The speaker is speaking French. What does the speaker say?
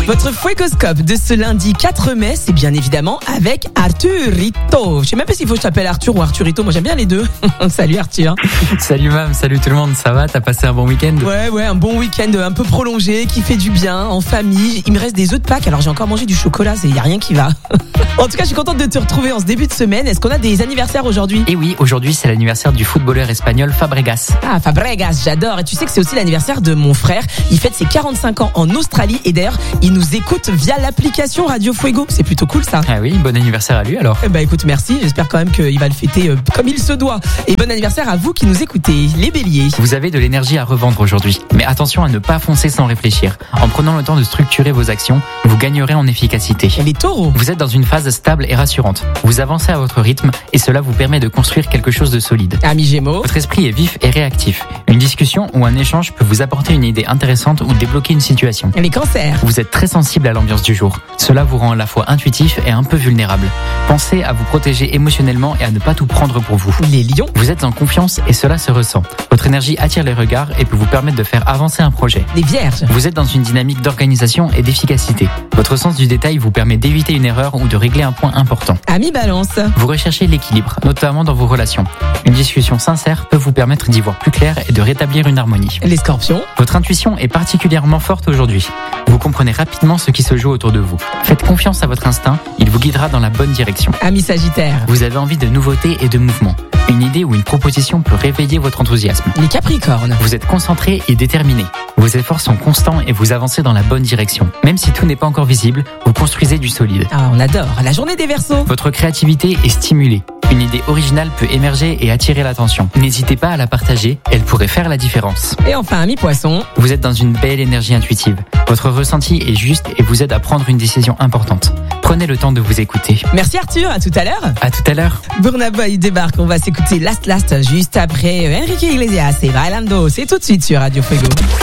Votre fuegoscope de ce lundi 4 mai, c'est bien évidemment avec Arturito. Je sais même pas s'il faut que je t'appelle Arthur ou Arturito. Moi, j'aime bien les deux. Salut Arthur. Salut Mam, salut tout le monde. Ça va? T'as passé un bon week-end? Ouais, un bon week-end un peu prolongé, qui fait du bien, en famille. Il me reste des œufs de Pâques, alors j'ai encore mangé du chocolat, il y a rien qui va. En tout cas, je suis contente de te retrouver en ce début de semaine. Est-ce qu'on a des anniversaires aujourd'hui? Et oui, aujourd'hui c'est l'anniversaire du footballeur espagnol Fabregas. Ah, Fabregas, j'adore. Et tu sais que c'est aussi l'anniversaire de mon frère. Il fête ses 45 ans en Australie et d'ailleurs, il nous écoute via l'application Radio Fuego. C'est plutôt cool ça. Ah oui, bon anniversaire à lui alors. Bah écoute, merci. J'espère quand même qu'il va le fêter comme il se doit. Et bon anniversaire à vous qui nous écoutez, les béliers. Vous avez de l'énergie à revendre aujourd'hui. Mais attention à ne pas foncer sans réfléchir. En prenant le temps de structurer vos actions, vous gagnerez en efficacité. Et les taureaux. Vous êtes dans une phase stable et rassurante. Vous avancez à votre rythme et cela vous permet de construire quelque chose de solide. Amis Gémeaux. Votre esprit est vif et réactif. Une discussion ou un échange peut vous apporter une idée intéressante ou débloquer une situation. Les cancers. Vous êtes très sensible à l'ambiance du jour. Cela vous rend à la fois intuitif et un peu vulnérable. Pensez à vous protéger émotionnellement et à ne pas tout prendre pour vous. Les lions. Vous êtes en confiance et cela se ressent. Votre énergie attire les regards et peut vous permettre de faire avancer un projet. Les vierges. Vous êtes dans une dynamique d'organisation et d'efficacité. Votre sens du détail vous permet d'éviter une erreur ou de régler un point important. Amis balance. Vous recherchez l'équilibre, notamment dans vos relations. Une discussion sincère peut vous permettre d'y voir plus clair et de rétablir une harmonie. Les scorpions. Votre intuition est particulièrement forte aujourd'hui. Vous comprenez rapidement ce qui se joue autour de vous. Faites confiance à votre instinct, il vous guidera dans la bonne direction. Amis sagittaires. Vous avez envie de nouveautés et de mouvements. Une idée ou une proposition peut réveiller votre enthousiasme. Les capricornes. Vous êtes concentré et déterminé. Vos efforts sont constants et vous avancez dans la bonne direction. Même si tout n'est pas encore visible, vous construisez du solide. Ah, on adore. La journée des Verseaux. Votre créativité est stimulée. Une idée originale peut émerger et attirer l'attention. N'hésitez pas à la partager, elle pourrait faire la différence. Et enfin, amis poissons. Vous êtes dans une belle énergie intuitive. Votre ressenti est juste et vous aide à prendre une décision importante. Prenez le temps de vous écouter. Merci Arthur, à tout à l'heure. À tout à l'heure. Burna Boy débarque, on va s'écouter Last juste après Enrique Iglesias et Bailando. C'est tout de suite sur Radio Fuego.